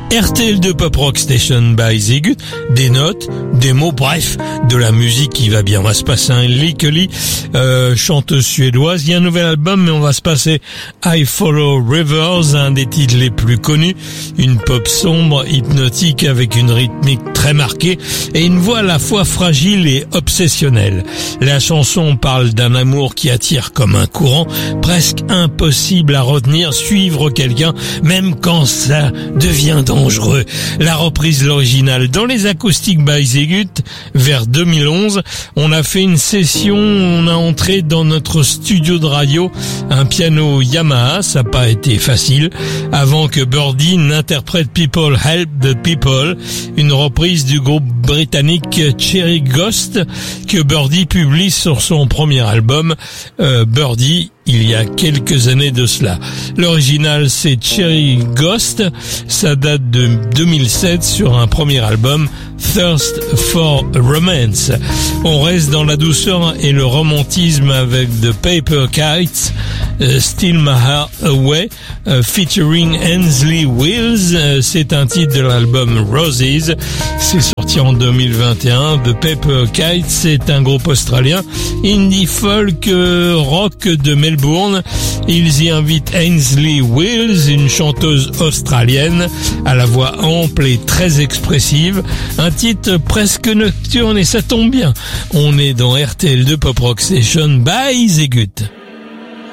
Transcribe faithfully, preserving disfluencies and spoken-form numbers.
R T L deux Pop Rock Station by Zigut, des notes, des mots, bref, de la musique qui va bien. On va se passer un Likely, euh, chanteuse suédoise. Il y a un nouvel album, mais on va se passer I Follow Rivers, un des titres les plus connus. Une pop sombre, hypnotique, avec une rythmique très marquée et une voix à la fois fragile et obsessionnelle. La chanson parle d'un amour qui attire comme un courant, presque impossible à retenir, suivre quelqu'un, même quand ça devient dangereux. La reprise de l'original dans les acoustiques by Zigut vers deux mille onze. On a fait une session, on a entré dans notre studio de radio un piano Yamaha, ça n'a pas été facile, avant que Birdie n'interprète People Help the People, une reprise du groupe britannique Cherry Ghost que Birdie publie sur son premier album euh, Birdie, il y a quelques années de cela. L'original, c'est Cherry Ghost. Ça date de deux mille sept sur un premier album, Thirst for Romance. On reste dans la douceur et le romantisme avec The Paper Kites, uh, Steal My Heart Away, uh, featuring Ainsley Wills. Uh, c'est un titre de l'album Roses. C'est sorti en deux mille vingt et un. The Paper Kites, c'est un groupe australien, indie folk euh, rock de Melbourne. Ils y invitent Ainsley Wills, une chanteuse australienne à la voix ample et très expressive. Un titre presque nocturne et ça tombe bien. On est dans R T L deux Pop Rock Station by Zigut.